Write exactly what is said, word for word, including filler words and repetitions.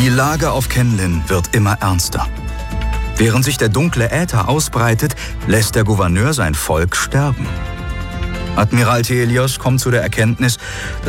Die Lage auf Kenlin wird immer ernster. Während sich der dunkle Äther ausbreitet, lässt der Gouverneur sein Volk sterben. Admiral Thelios kommt zu der Erkenntnis,